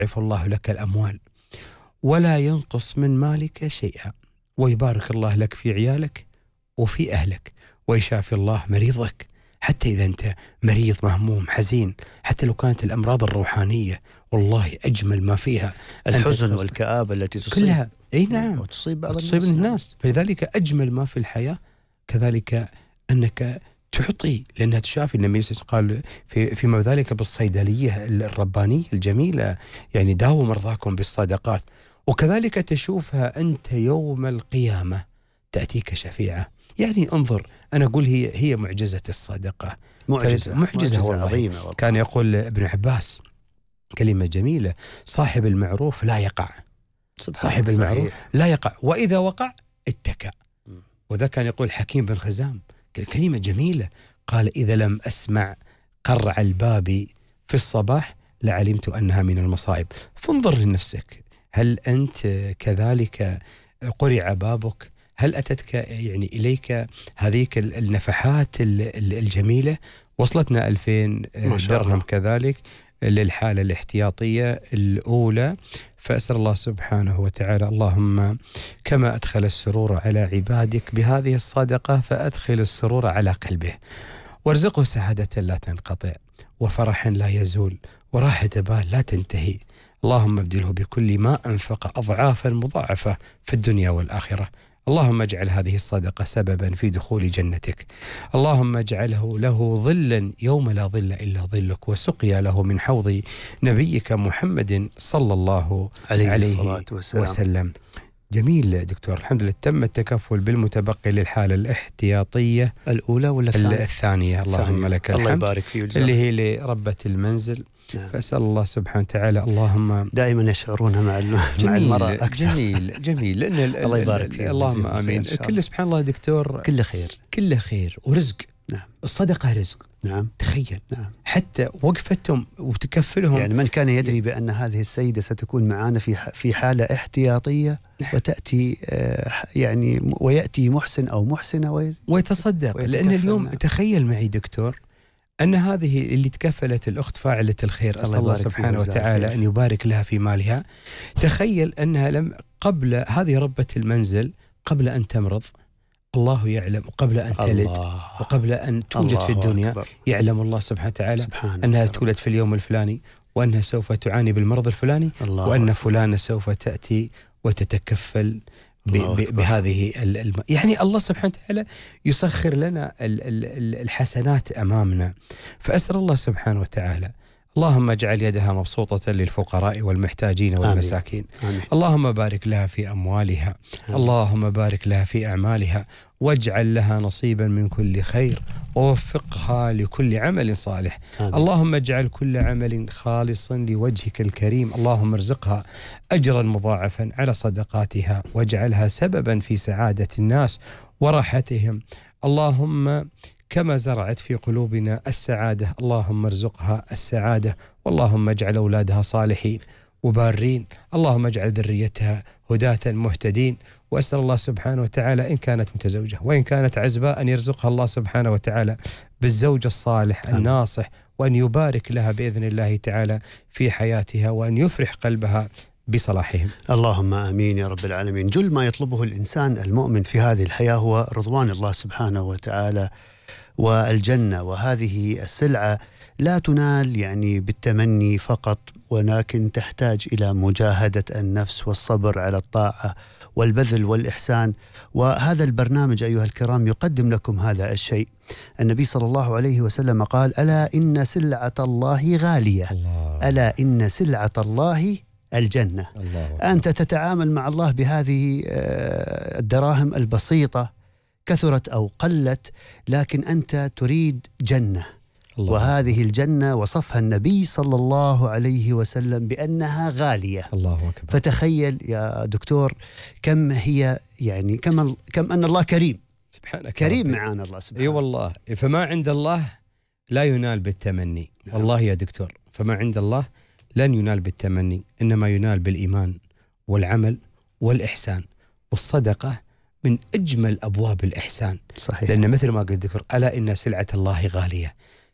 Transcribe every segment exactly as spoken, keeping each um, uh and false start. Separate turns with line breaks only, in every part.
يضاعف الله لك الأموال ولا ينقص من مالك شيئا، ويبارك الله لك في عيالك وفي أهلك، ويشافي الله مريضك. حتى إذا أنت مريض مهموم حزين، حتى لو كانت الأمراض الروحانية والله أجمل ما فيها
الحزن والكآبة التي تصيب
كلها، أي نعم،
وتصيب بعض
تصيب الناس, الناس. فلذلك أجمل ما في الحياة كذلك أنك تعطي، لأنها تشافي. النبي صلى الله عليه وسلم قال في فيما ذلك بالصيدلية الربانية الجميلة، يعني داووا مرضاكم بالصدقات. وكذلك تشوفها أنت يوم القيامة تأتيك شفيعة. يعني انظر، أنا أقول هي هي معجزة الصدقة،
معجزة
معجزة, معجزة
عظيمة والله.
كان يقول ابن عباس كلمة جميلة: صاحب المعروف لا يقع، صاحب المعروف صحيح. لا يقع، وإذا وقع اتكأ. وذا كان يقول حكيم بن خزام كلمة جميلة، قال: إذا لم أسمع قرع الباب في الصباح لعلمت أنها من المصائب. فانظر لنفسك، هل أنت كذلك قرع بابك؟ هل أتتك يعني إليك هذه النفحات الجميلة؟ وصلتنا ألفين درهم كذلك للحالة الاحتياطية الأولى. فأسأل الله سبحانه وتعالى اللهم كما أدخل السرور على عبادك بهذه الصدقة فأدخل السرور على قلبه، وارزقه سعادة لا تنقطع، وفرح لا يزول، وراحة بال لا تنتهي. اللهم ابدله بكل ما أنفق أضعافا مضاعفة في الدنيا والآخرة. اللهم اجعل هذه الصدقة سببا في دخول جنتك. اللهم اجعله له ظلا يوم لا ظل إلا ظلك، وسقيا له من حوض نبيك محمد صلى الله عليه, عليه وسلم. جميل دكتور، الحمد لله تم التكفل بالمتبقي للحالة الاحتياطية
الأولى ولا الثانية؟
الثانية. اللهم لك الحمد.
الله يبارك فيه ويجزاك.
اللي هي لربة المنزل. نعم. فأسأل الله سبحانه وتعالى اللهم
دائما يشعرونها مع مع المرأة أكثر.
جميل جميل لأن
الله يبارك فيه.
اللهم آمين. كل سبحان الله دكتور
كله خير،
كله خير ورزق.
نعم.
الصدقة رزق.
نعم.
تخيل.
نعم.
حتى وقفتهم وتكفلهم،
يعني من كان يدري بأن هذه السيدة ستكون معنا في في حالة احتياطية. نعم. وتأتي يعني ويأتي محسن أو محسنة
ويتصدق. لأن اليوم نعم. تخيل معي دكتور أن هذه اللي تكفلت الأخت فاعلة الخير، أسأل الله سبحانه وتعالى أن يبارك لها في مالها. تخيل أنها لم قبل هذه ربة المنزل قبل أن تمرض الله يعلم، وقبل أن تلد وقبل أن توجد في الدنيا أكبر. يعلم الله سبحانه وتعالى أنها تولد في اليوم الفلاني، وأنها سوف تعاني بالمرض الفلاني، وأن فلانة سوف تأتي وتتكفل بهذه الم... يعني الله سبحانه وتعالى يسخر لنا الحسنات أمامنا. فأسأل الله سبحانه وتعالى اللهم اجعل يدها مبسوطة للفقراء والمحتاجين والمساكين. آمين. آمين. اللهم بارك لها في أموالها. آمين. اللهم بارك لها في أعمالها، واجعل لها نصيبا من كل خير، ووفقها لكل عمل صالح. آمين. اللهم اجعل كل عمل خالصا لوجهك الكريم. اللهم ارزقها أجرا مضاعفا على صدقاتها، واجعلها سببا في سعادة الناس وراحتهم. اللهم كما زرعت في قلوبنا السعادة اللهم ارزقها السعادة، واللهم اجعل أولادها صالحين وبارين. اللهم اجعل ذريتها هداة مهتدين. وأسأل الله سبحانه وتعالى إن كانت متزوجة وإن كانت عزباء أن يرزقها الله سبحانه وتعالى بالزوج الصالح الناصح، وأن يبارك لها بإذن الله تعالى في حياتها، وأن يفرح قلبها بصلاحهم.
اللهم آمين يا رب العالمين. جل ما يطلبه الإنسان المؤمن في هذه الحياة هو رضوان الله سبحانه وتعالى والجنة، وهذه السلعة لا تنال يعني بالتمني فقط، ولكن تحتاج إلى مجاهدة النفس والصبر على الطاعة والبذل والإحسان. وهذا البرنامج أيها الكرام يقدم لكم هذا الشيء. النبي صلى الله عليه وسلم قال: ألا إن سلعة الله غالية. الله. ألا إن سلعة الله الجنة. الله. أنت تتعامل مع الله بهذه الدراهم البسيطة كثرت أو قلت، لكن أنت تريد جنة. الله. وهذه الجنة وصفها النبي صلى الله عليه وسلم بأنها غالية.
الله أكبر.
فتخيل يا دكتور كم هي يعني كم, كم أن الله كريم
سبحانك
كريم معنا الله سبحانه.
اي والله، فما عند الله لا ينال بالتمني. نعم. والله يا دكتور فما عند الله لن ينال بالتمني، إنما ينال بالإيمان والعمل والإحسان. والصدقة من أجمل أبواب الإحسان.
صحيح.
لأن مثل ما قلت ذكر ألا إن سلعة الله غالية.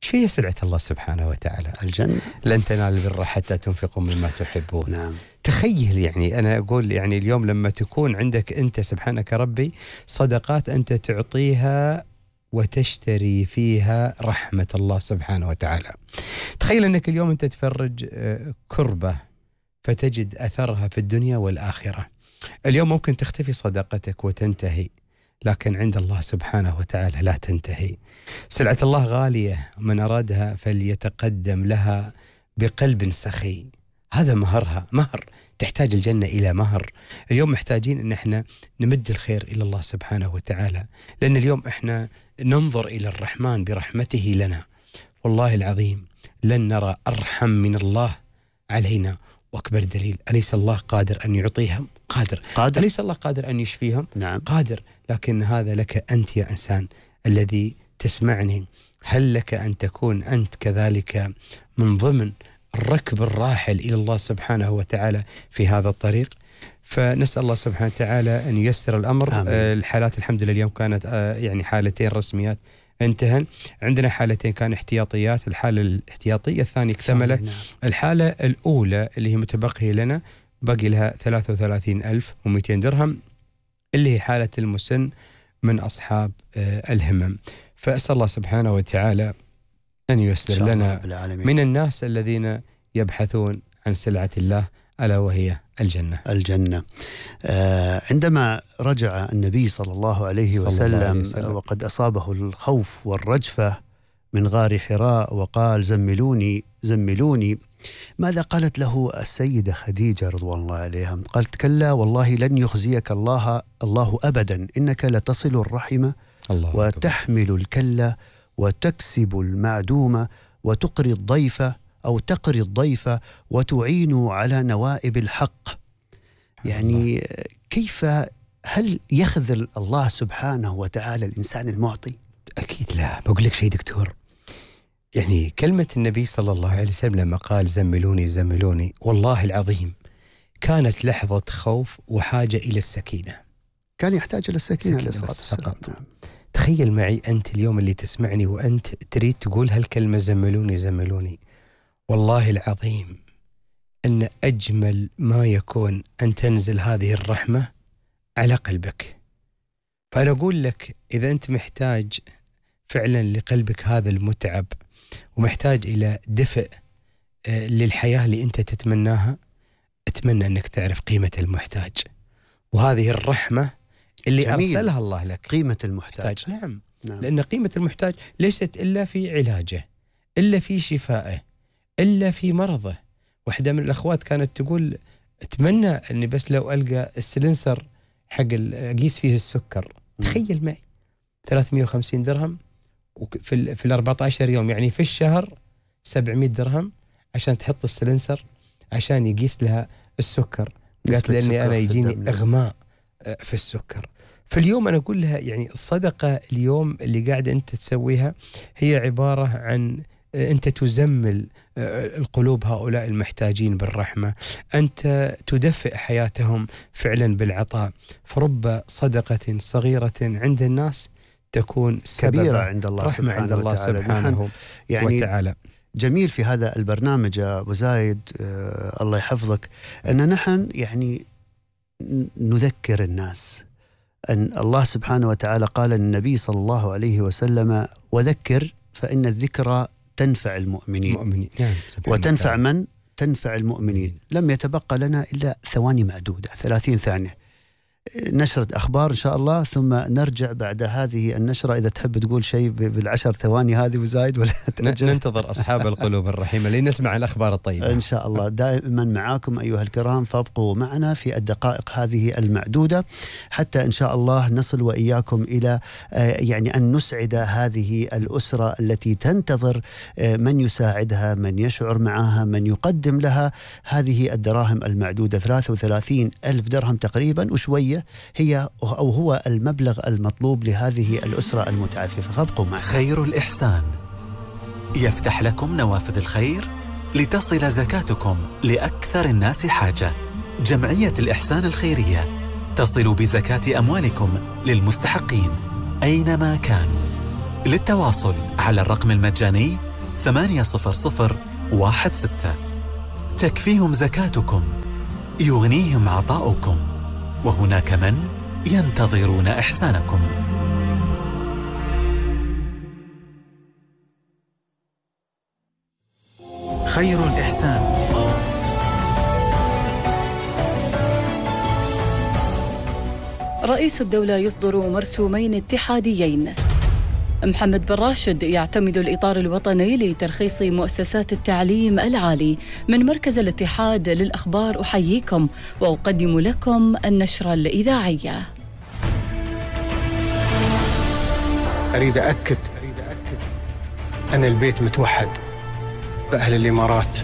شو هي سلعة الله سبحانه وتعالى؟
الجنة.
لن تنالوا البر حتى تنفقوا مما تحبون.
نعم.
تخيل يعني أنا أقول يعني اليوم لما تكون عندك أنت سبحانك ربي صدقات أنت تعطيها وتشتري فيها رحمة الله سبحانه وتعالى. تخيل أنك اليوم أنت تفرج كربة فتجد أثرها في الدنيا والآخرة. اليوم ممكن تختفي صدقتك وتنتهي، لكن عند الله سبحانه وتعالى لا تنتهي. سلعة الله غالية، من أرادها فليتقدم لها بقلب سخي. هذا مهرها، مهر. تحتاج الجنة إلى مهر. اليوم محتاجين أن احنا نمد الخير إلى الله سبحانه وتعالى، لأن اليوم احنا ننظر إلى الرحمن برحمته لنا. والله العظيم لن نرى أرحم من الله علينا. وأكبر دليل، أليس الله قادر أن يعطيهم؟ قادر.
قادر.
أليس الله قادر أن يشفيهم؟
نعم.
قادر. لكن هذا لك أنت يا إنسان الذي تسمعني، هل لك أن تكون أنت كذلك من ضمن الركب الراحل إلى الله سبحانه وتعالى في هذا الطريق؟ فنسأل الله سبحانه وتعالى أن ييسر الأمر. آه الحالات الحمد لله اليوم كانت آه يعني حالتين رسميات انتهن. عندنا حالتين كان احتياطيات، الحالة الاحتياطية الثانية اكتملت. نعم. الحالة الأولى اللي هي متبقية لنا باقي لها ثلاثة وثلاثين ألف ومئتين درهم، اللي هي حالة المسن من أصحاب آه الهمم. فأسأل الله سبحانه وتعالى أن ييسر لنا من الناس الذين يبحثون عن سلعة الله ألا وهي الجنة.
الجنة. آه عندما رجع النبي صلى الله عليه وسلم, صلى الله عليه وسلم وقد أصابه الخوف والرجفة من غار حراء وقال زملوني زملوني، ماذا قالت له السيدة خديجة رضوان الله عليها؟ قالت كلا والله لن يخزيك الله الله أبدا، إنك لتصل الرحمة وتحمل الكلة وتكسب المعدومة وتقري الضيفة أو تقري الضيفة وتعين على نوائب الحق. يعني الله. كيف هل يخذل الله سبحانه وتعالى الإنسان المعطي؟
أكيد لا. بقول لك شيء دكتور، يعني كلمة النبي صلى الله عليه وسلم لما قال زملوني زملوني، والله العظيم كانت لحظة خوف وحاجة إلى السكينة.
كان يحتاج إلى السكينة
فقط. تخيل معي أنت اليوم اللي تسمعني وأنت تريد تقول هالكلمة زملوني زملوني، والله العظيم أن أجمل ما يكون أن تنزل هذه الرحمة على قلبك. فأنا أقول لك إذا أنت محتاج فعلا لقلبك هذا المتعب ومحتاج إلى دفء للحياة اللي أنت تتمناها، أتمنى أنك تعرف قيمة المحتاج، وهذه الرحمة اللي جميل. أرسلها الله لك.
قيمة المحتاج.
نعم. نعم. لأن قيمة المحتاج ليست إلا في علاجه، إلا في شفائه، إلا في مرضه. واحدة من الأخوات كانت تقول أتمنى أني بس لو ألقى السلنسر حق أقيس فيه السكر. م. تخيل معي ثلاثمئة وخمسين درهم في في الأربعة عشر يوم، يعني في الشهر سبعمئة درهم عشان تحط السلنسر عشان يقيس لها السكر. قالت لأني أنا يجيني إغماء في السكر. في اليوم أنا أقول لها يعني الصدقة اليوم اللي قاعدة أنت تسويها هي عبارة عن أنت تزمل القلوب هؤلاء المحتاجين بالرحمة، أنت تدفئ حياتهم فعلا بالعطاء. فرب صدقة صغيرة عند الناس تكون
كبيرة عند الله سبحانه,
عند الله
وتعالى.
سبحانه
يعني
وتعالى.
جميل في هذا البرنامج يا أبو زايد، آه الله يحفظك، أن نحن يعني نذكر الناس أن الله سبحانه وتعالى قال للنبي صلى الله عليه وسلم وذكر فإن الذكرى تنفع المؤمنين.
مؤمنين. نعم.
وتنفع من؟ تنفع المؤمنين. لم يتبقى لنا إلا ثواني معدودة، ثلاثين ثانية نشرة أخبار إن شاء الله، ثم نرجع بعد هذه النشرة. إذا تحب تقول شيء بالعشر ثواني هذه وزايد ولا
ننتظر أصحاب القلوب الرحيمة لنسمع الأخبار الطيبة
إن شاء الله. دائما معاكم أيها الكرام، فابقوا معنا في الدقائق هذه المعدودة حتى إن شاء الله نصل وإياكم إلى يعني أن نسعد هذه الأسرة التي تنتظر من يساعدها، من يشعر معها، من يقدم لها هذه الدراهم المعدودة. ثلاثة وثلاثين ألف درهم تقريبا وشوية هي أو هو المبلغ المطلوب لهذه الأسرة المتعففة. فابقوا معنا.
خير الإحسان يفتح لكم نوافذ الخير لتصل زكاتكم لأكثر الناس حاجة. جمعية الإحسان الخيرية تصل بزكاة أموالكم للمستحقين أينما كانوا. للتواصل على الرقم المجاني ثمانية صفر صفر واحد ستة. تكفيهم زكاتكم، يغنيهم عطاؤكم، وهناك من ينتظرون إحسانكم.
خير الإحسان.
رئيس الدولة يصدر مرسومين اتحاديين. محمد بن راشد يعتمد الإطار الوطني لترخيص مؤسسات التعليم العالي. من مركز الاتحاد للأخبار أحييكم وأقدم لكم النشرة الإذاعية.
أريد أكد أن البيت متوحد بأهل الإمارات،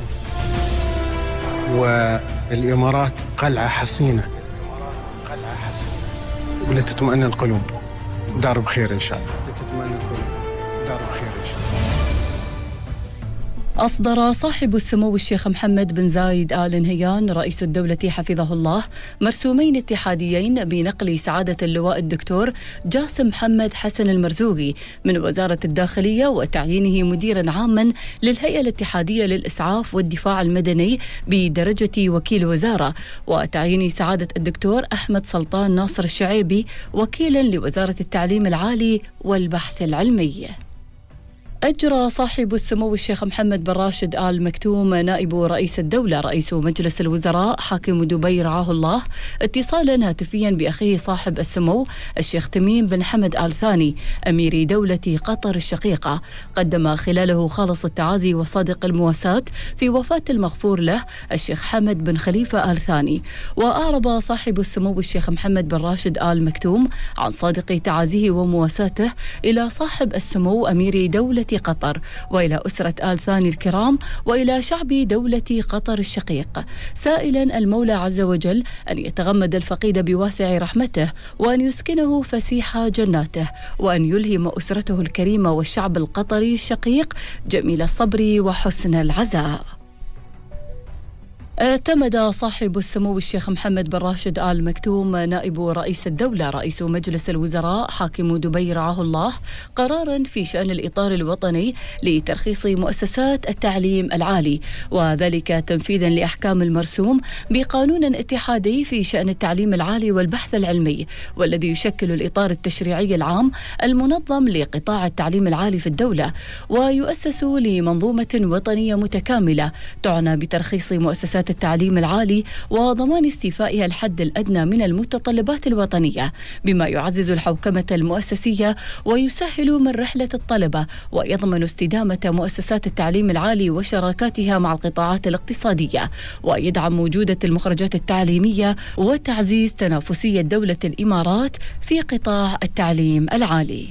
والإمارات قلعة حصينة ولتطمئن القلوب. دار بخير إن شاء الله. لتطمئن القلوب. دار بخير إن شاء الله.
أصدر صاحب السمو الشيخ محمد بن زايد آل نهيان رئيس الدولة حفظه الله مرسومين اتحاديين بنقل سعادة اللواء الدكتور جاسم محمد حسن المرزوقي من وزارة الداخلية وتعيينه مديرا عاما للهيئة الاتحادية للإسعاف والدفاع المدني بدرجة وكيل وزارة، وتعيين سعادة الدكتور أحمد سلطان ناصر الشعيبي وكيلا لوزارة التعليم العالي والبحث العلمي. أجرى صاحب السمو الشيخ محمد بن راشد آل مكتوم نائب رئيس الدولة رئيس مجلس الوزراء حاكم دبي رعاه الله اتصالا هاتفيا بأخيه صاحب السمو الشيخ تميم بن حمد آل ثاني أمير دولة قطر الشقيقة، قدم خلاله خالص التعازي وصادق المواساة في وفاة المغفور له الشيخ حمد بن خليفة آل ثاني. وأعرب صاحب السمو الشيخ محمد بن راشد آل مكتوم عن صادق تعازيه ومواساته إلى صاحب السمو أمير دولة قطر وإلى أسرة آل ثاني الكرام وإلى شعب دولة قطر الشقيق، سائلا المولى عز وجل أن يتغمد الفقيد بواسع رحمته وأن يسكنه فسيح جناته وأن يلهم أسرته الكريمة والشعب القطري الشقيق جميل الصبر وحسن العزاء. اعتمد صاحب السمو الشيخ محمد بن راشد آل مكتوم نائب رئيس الدولة رئيس مجلس الوزراء حاكم دبي رعاه الله قرارا في شأن الإطار الوطني لترخيص مؤسسات التعليم العالي، وذلك تنفيذا لأحكام المرسوم بقانون اتحادي في شأن التعليم العالي والبحث العلمي، والذي يشكل الإطار التشريعي العام المنظم لقطاع التعليم العالي في الدولة، ويؤسس لمنظومة وطنية متكاملة تعنى بترخيص مؤسسات التعليم العالي وضمان استيفائها الحد الأدنى من المتطلبات الوطنية، بما يعزز الحوكمة المؤسسية ويسهل من رحلة الطلبة ويضمن استدامة مؤسسات التعليم العالي وشراكاتها مع القطاعات الاقتصادية، ويدعم جودة المخرجات التعليمية وتعزيز تنافسية دولة الإمارات في قطاع التعليم العالي.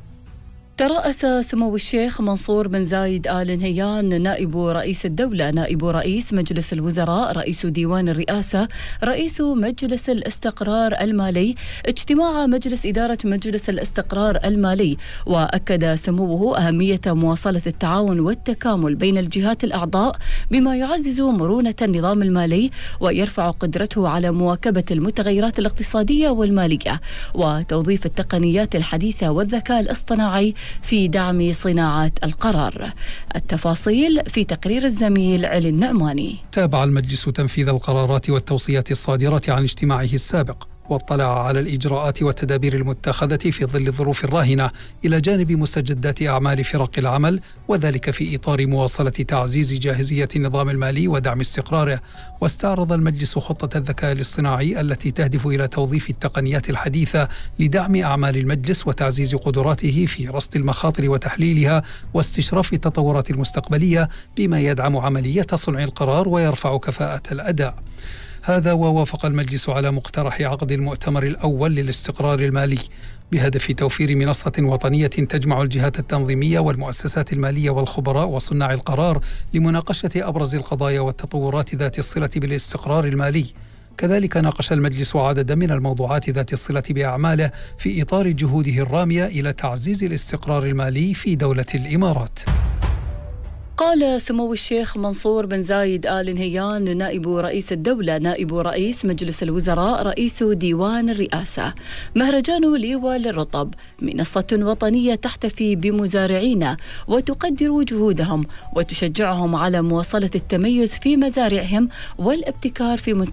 ترأس سمو الشيخ منصور بن زايد آل نهيان نائب رئيس الدولة نائب رئيس مجلس الوزراء رئيس ديوان الرئاسة رئيس مجلس الاستقرار المالي اجتماع مجلس إدارة مجلس الاستقرار المالي، وأكد سموه أهمية مواصلة التعاون والتكامل بين الجهات الأعضاء بما يعزز مرونة النظام المالي ويرفع قدرته على مواكبة المتغيرات الاقتصادية والمالية وتوظيف التقنيات الحديثة والذكاء الاصطناعي في دعم صناعة القرار. التفاصيل في تقرير الزميل علي النعماني.
تابع المجلس تنفيذ القرارات والتوصيات الصادرة عن اجتماعه السابق، واطلع على الإجراءات والتدابير المتخذة في ظل الظروف الراهنة إلى جانب مستجدات أعمال فرق العمل، وذلك في إطار مواصلة تعزيز جاهزية النظام المالي ودعم استقراره. واستعرض المجلس خطة الذكاء الاصطناعي التي تهدف إلى توظيف التقنيات الحديثة لدعم أعمال المجلس وتعزيز قدراته في رصد المخاطر وتحليلها واستشراف التطورات المستقبلية، بما يدعم عملية صنع القرار ويرفع كفاءة الأداء. هذا ووافق المجلس على مقترح عقد المؤتمر الأول للاستقرار المالي بهدف توفير منصة وطنية تجمع الجهات التنظيمية والمؤسسات المالية والخبراء وصناع القرار لمناقشة أبرز القضايا والتطورات ذات الصلة بالاستقرار المالي. كذلك ناقش المجلس عددا من الموضوعات ذات الصلة بأعماله في إطار جهوده الرامية إلى تعزيز الاستقرار المالي في دولة الإمارات.
قال سمو الشيخ منصور بن زايد آل نهيان نائب رئيس الدولة نائب رئيس مجلس الوزراء رئيس ديوان الرئاسة: مهرجان ليوى للرطب منصة وطنية تحتفي بمزارعين وتقدر جهودهم وتشجعهم على مواصلة التميز في مزارعهم والابتكار في منتجات